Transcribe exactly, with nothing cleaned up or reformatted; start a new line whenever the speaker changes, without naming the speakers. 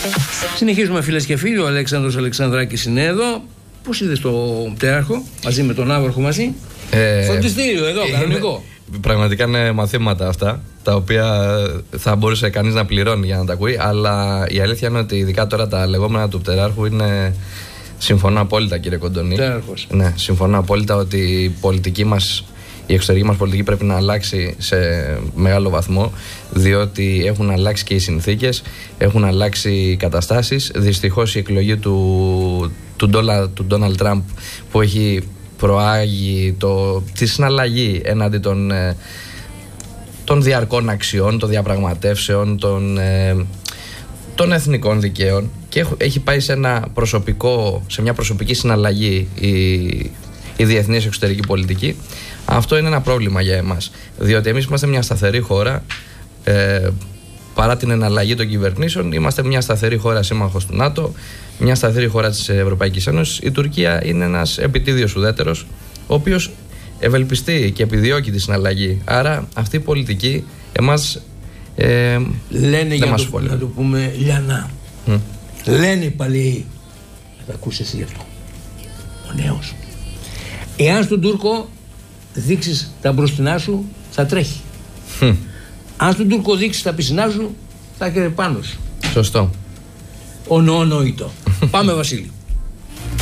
Συνεχίζουμε, φίλες και φίλοι. Ο Αλέξανδρος Αλεξανδράκης είναι εδώ. Πώς είδες το πτέραρχο, μαζί με τον Άβαρχο μαζί?
Ε,
Φροντιστήριο εδώ,
είναι,
κανονικό.
Πραγματικά είναι μαθήματα αυτά, τα οποία θα μπορούσε κανείς να πληρώνει για να τα ακούει. Αλλά η αλήθεια είναι ότι ειδικά τώρα τα λεγόμενα του πτέραρχου είναι. Συμφωνώ απόλυτα, κύριε Κοντονή.
Πτέραρχος.
Ναι, συμφωνώ απόλυτα ότι η πολιτική μας, η εξωτερική μας πολιτική πρέπει να αλλάξει σε μεγάλο βαθμό, διότι έχουν αλλάξει και οι συνθήκες, έχουν αλλάξει οι καταστάσεις. Δυστυχώς η εκλογή του, του, Ντόλα, του Ντόναλντ Τραμπ, που έχει προάγει το, τη συναλλαγή έναντι των, ε, των διαρκών αξιών, των διαπραγματεύσεων, των, ε, των εθνικών δικαίων, και έχει πάει σε, ένα προσωπικό, σε μια προσωπική συναλλαγή η, η διεθνής εξωτερική πολιτική. Αυτό είναι ένα πρόβλημα για εμάς, διότι εμείς είμαστε μια σταθερή χώρα, ε, παρά την εναλλαγή των κυβερνήσεων. Είμαστε μια σταθερή χώρα σύμμαχος του ΝΑΤΟ, μια σταθερή χώρα της Ευρωπαϊκής Ένωσης. Η Τουρκία είναι ένας επιτίδιος ουδέτερος, ο οποίος ευελπιστεί και επιδιώκει τη συναλλαγή. Άρα αυτή η πολιτική εμάς ε,
λένε, για
μας
το, να το πούμε λιανά, mm. λένε οι παλαιοί, θα τα ακούσεις εσύ γι' αυτό, ο νέος, εάν στον Τούρκο δείξεις τα μπροστινά σου, θα τρέχει. Mm. Αν στον Τούρκο δείξεις τα πισινά σου, θα έρχεται πάνω σου.
Σωστό.
Ο νοονοητό. Πάμε, Βασίλη.